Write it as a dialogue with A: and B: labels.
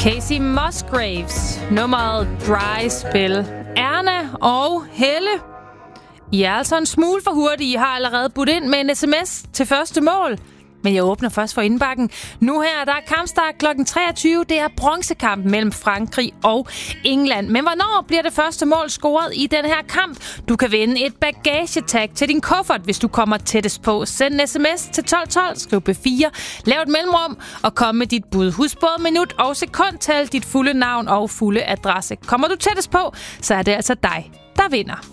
A: Casey Musgraves, nummeret Dry Spell. Erna og Helle, I er altså en smule for hurtige. I har allerede budt ind med en sms til første mål. Men jeg åbner først for indbakken. Nu her, der er kampstart kl. 23. Det er bronzekampen mellem Frankrig og England. Men hvornår bliver det første mål scoret i den her kamp? Du kan vinde et bagagetag til din kuffert, hvis du kommer tættest på. Send en sms til 1212, skriv B4, lav et mellemrum og kom med dit bud. Husk både minut og sekundtal, dit fulde navn og fulde adresse. Kommer du tættest på, så er det altså dig, der vinder.